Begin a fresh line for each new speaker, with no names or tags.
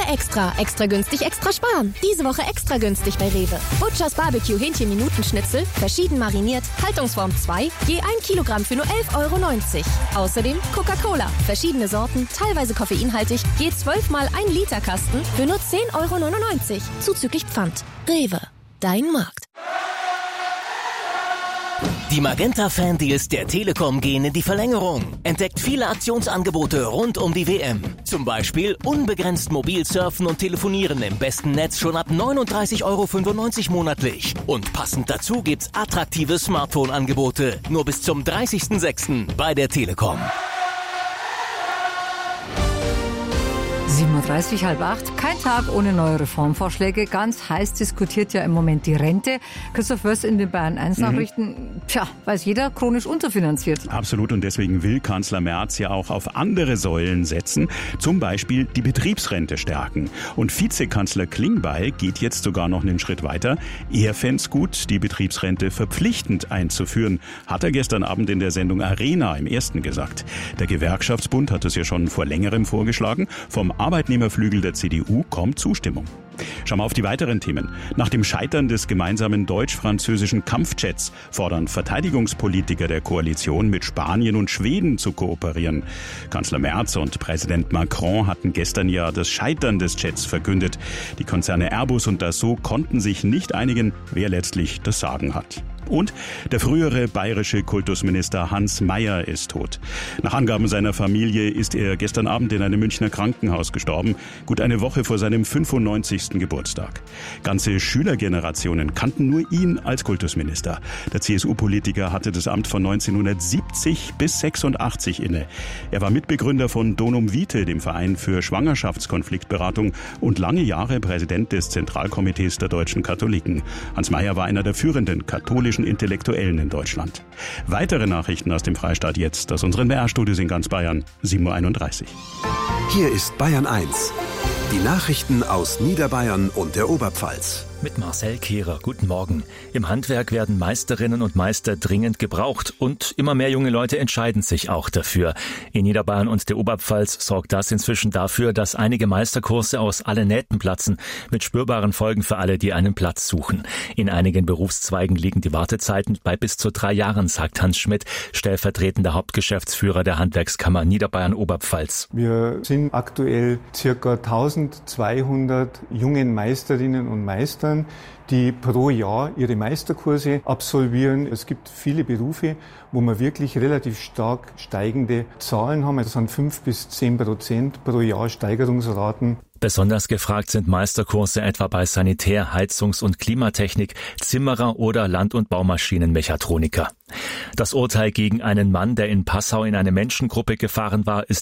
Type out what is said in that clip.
Extra. Extra günstig, extra sparen. Diese Woche extra günstig bei Rewe. Butchers Barbecue Hähnchen-Minutenschnitzel, verschieden mariniert, Haltungsform 2, je 1 Kilogramm für nur 11,90 €. Außerdem Coca-Cola, verschiedene Sorten, teilweise koffeinhaltig, je 12 mal 1 Liter Kasten für nur 10,99 €. Zuzüglich Pfand. Rewe. Dein Markt.
Die Magenta-Fan-Deals der Telekom gehen in die Verlängerung. Entdeckt viele Aktionsangebote rund um die WM. Zum Beispiel unbegrenzt mobil surfen und telefonieren im besten Netz schon ab 39,95 € monatlich. Und passend dazu gibt's attraktive Smartphone-Angebote. Nur bis zum 30.06. bei der Telekom.
7:30 Uhr, 7:30, kein Tag ohne neue Reformvorschläge. Ganz heiß diskutiert ja im Moment die Rente. Christoph Wörs in den Bayern 1 Nachrichten. Weiß jeder, chronisch unterfinanziert.
Absolut, und deswegen will Kanzler Merz ja auch auf andere Säulen setzen. Zum Beispiel die Betriebsrente stärken. Und Vizekanzler Klingbeil geht jetzt sogar noch einen Schritt weiter. Er fände es gut, die Betriebsrente verpflichtend einzuführen, hat er gestern Abend in der Sendung Arena im Ersten gesagt. Der Gewerkschaftsbund hat es ja schon vor längerem vorgeschlagen. Vom Arbeitnehmerflügel der CDU kommt Zustimmung. Schauen wir auf die weiteren Themen. Nach dem Scheitern des gemeinsamen deutsch-französischen Kampfjets fordern Verteidigungspolitiker der Koalition, mit Spanien und Schweden zu kooperieren. Kanzler Merz und Präsident Macron hatten gestern ja das Scheitern des Jets verkündet. Die Konzerne Airbus und Dassault konnten sich nicht einigen, wer letztlich das Sagen hat. Und der frühere bayerische Kultusminister Hans Mayer ist tot. Nach Angaben seiner Familie ist er gestern Abend in einem Münchner Krankenhaus gestorben, gut eine Woche vor seinem 95. Geburtstag. Ganze Schülergenerationen kannten nur ihn als Kultusminister. Der CSU-Politiker hatte das Amt von 1970 bis 86 inne. Er war Mitbegründer von Donum Vitae, dem Verein für Schwangerschaftskonfliktberatung, und lange Jahre Präsident des Zentralkomitees der deutschen Katholiken. Hans Mayer war einer der führenden katholischen Intellektuellen in Deutschland. Weitere Nachrichten aus dem Freistaat jetzt aus unseren BR-Studios in ganz Bayern, 7:31 Uhr.
Hier ist Bayern 1. Die Nachrichten aus Niederbayern und der Oberpfalz.
Mit Marcel Kehrer. Guten Morgen. Im Handwerk werden Meisterinnen und Meister dringend gebraucht und immer mehr junge Leute entscheiden sich auch dafür. In Niederbayern und der Oberpfalz sorgt das inzwischen dafür, dass einige Meisterkurse aus allen Nähten platzen, mit spürbaren Folgen für alle, die einen Platz suchen. In einigen Berufszweigen liegen die Wartezeiten bei bis zu 3 Jahren, sagt Hans Schmidt, stellvertretender Hauptgeschäftsführer der Handwerkskammer Niederbayern-Oberpfalz.
Wir sind aktuell ca. 1200 jungen Meisterinnen und Meistern, die pro Jahr ihre Meisterkurse absolvieren. Es gibt viele Berufe, wo wir wirklich relativ stark steigende Zahlen haben. Das sind 5-10% pro Jahr Steigerungsraten.
Besonders gefragt sind Meisterkurse etwa bei Sanitär-, Heizungs- und Klimatechnik, Zimmerer oder Land- und Baumaschinenmechatroniker. Das Urteil gegen einen Mann, der in Passau in eine Menschengruppe gefahren war, ist